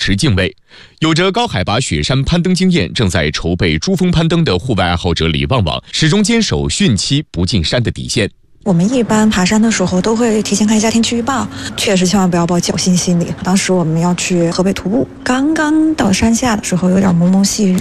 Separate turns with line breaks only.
持敬畏。有着高海拔雪山攀登经验，正在筹备珠峰攀登的户外爱好者李旺旺，始终坚守汛期不进山的底线。
我们一般爬山的时候都会提前看一下天气预报，确实千万不要抱侥幸心理。当时我们要去河北徒步，刚刚到山下的时候有点蒙蒙细雨，